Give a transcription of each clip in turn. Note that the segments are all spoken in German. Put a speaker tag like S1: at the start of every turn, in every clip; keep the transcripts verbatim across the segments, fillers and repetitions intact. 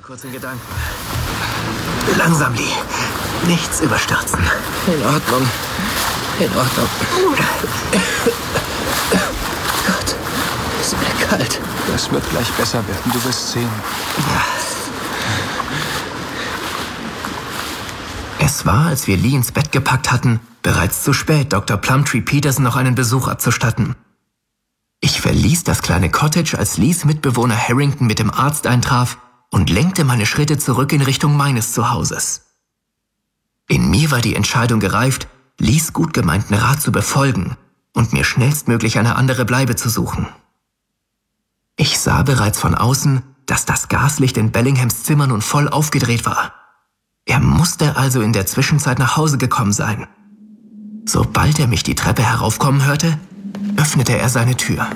S1: kurz in Gedanken. Langsam, Lee. Nichts überstürzen.
S2: In Ordnung. In Ordnung. Gott, ist mir kalt.
S3: Das wird gleich besser werden, du wirst sehen.
S1: Ja. Es war, als wir Lee ins Bett gepackt hatten, bereits zu spät, Doktor Plumtree Peterson noch einen Besuch abzustatten. Ich verließ das kleine Cottage, als Lees Mitbewohner Harrington mit dem Arzt eintraf und lenkte meine Schritte zurück in Richtung meines Zuhauses. In mir war die Entscheidung gereift, Lees gut gemeinten Rat zu befolgen und mir schnellstmöglich eine andere Bleibe zu suchen. Ich sah bereits von außen, dass das Gaslicht in Bellinghams Zimmer nun voll aufgedreht war. Er musste also in der Zwischenzeit nach Hause gekommen sein. Sobald er mich die Treppe heraufkommen hörte, öffnete er seine Tür.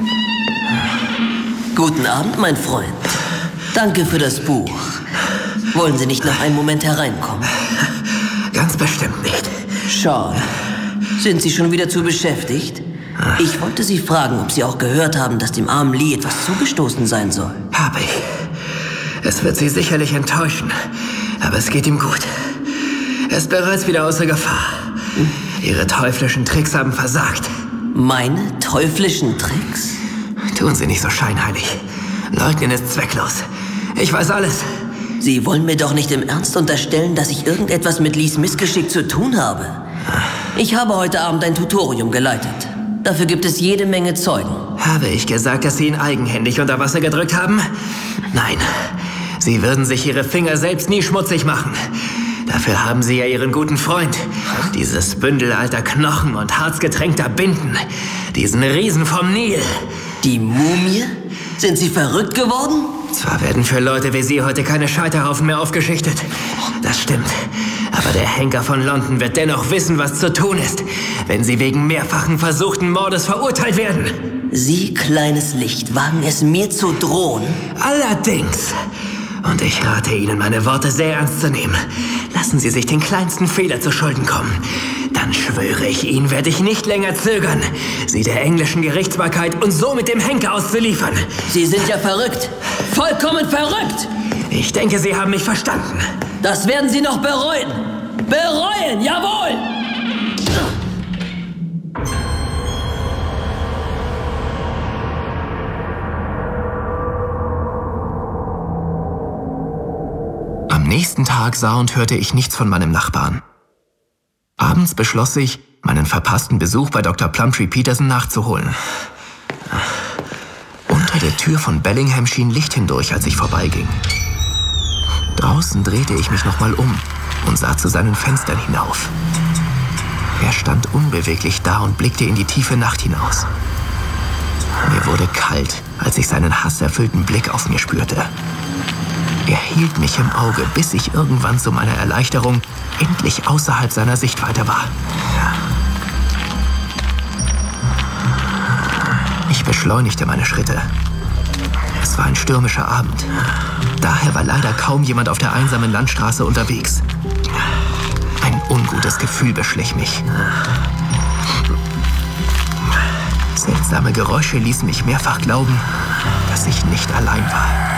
S4: Guten Abend, mein Freund. Danke für das Buch. Wollen Sie nicht noch einen Moment hereinkommen?
S1: Ganz bestimmt nicht.
S4: Sean, sind Sie schon wieder zu beschäftigt? Ich wollte Sie fragen, ob Sie auch gehört haben, dass dem armen Lee etwas zugestoßen sein soll.
S1: Habe ich. Es wird Sie sicherlich enttäuschen, aber es geht ihm gut. Er ist bereits wieder außer Gefahr. Ihre teuflischen Tricks haben versagt.
S4: Meine teuflischen Tricks?
S1: Tun Sie nicht so scheinheilig. Leugnen ist zwecklos. Ich weiß alles.
S4: Sie wollen mir doch nicht im Ernst unterstellen, dass ich irgendetwas mit Lees Missgeschick zu tun habe. Ich habe heute Abend ein Tutorium geleitet. Dafür gibt es jede Menge Zeugen.
S1: Habe ich gesagt, dass Sie ihn eigenhändig unter Wasser gedrückt haben? Nein. Sie würden sich Ihre Finger selbst nie schmutzig machen. Dafür haben Sie ja Ihren guten Freund. Dieses Bündel alter Knochen und harzgetränkter Binden. Diesen Riesen vom Nil.
S4: Die Mumie? Sind Sie verrückt geworden?
S1: Zwar werden für Leute wie Sie heute keine Scheiterhaufen mehr aufgeschichtet. Das stimmt. Aber der Henker von London wird dennoch wissen, was zu tun ist, wenn Sie wegen mehrfachen versuchten Mordes verurteilt werden.
S4: Sie, kleines Licht, wagen es mir zu drohen?
S1: Allerdings. Und ich rate Ihnen, meine Worte sehr ernst zu nehmen. Lassen Sie sich den kleinsten Fehler zu Schulden kommen. Dann schwöre ich Ihnen, werde ich nicht länger zögern, Sie der englischen Gerichtsbarkeit und somit dem Henker auszuliefern.
S4: Sie sind ja verrückt. Vollkommen verrückt.
S1: Ich denke, Sie haben mich verstanden.
S4: Das werden Sie noch bereuen. Bereuen, jawohl!
S1: Am nächsten Tag sah und hörte ich nichts von meinem Nachbarn. Abends beschloss ich, meinen verpassten Besuch bei Doktor Plumtree Peterson nachzuholen. Unter der Tür von Bellingham schien Licht hindurch, als ich vorbeiging. Draußen drehte ich mich nochmal um und sah zu seinen Fenstern hinauf. Er stand unbeweglich da und blickte in die tiefe Nacht hinaus. Mir wurde kalt, als ich seinen hasserfüllten Blick auf mir spürte. Er hielt mich im Auge, bis ich irgendwann zu meiner Erleichterung endlich außerhalb seiner Sichtweite war. Ich beschleunigte meine Schritte. Es war ein stürmischer Abend. Daher war leider kaum jemand auf der einsamen Landstraße unterwegs. Ein ungutes Gefühl beschlich mich. Seltsame Geräusche ließen mich mehrfach glauben, dass ich nicht allein war.